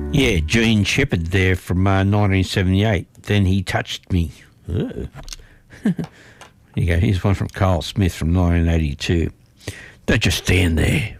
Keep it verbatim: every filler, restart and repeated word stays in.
Yeah, Gene Shepherd there from uh, nineteen seventy-eight. Then he touched me. Here you go. Here's one from Carl Smith from nineteen eighty-two. Don't just stand there.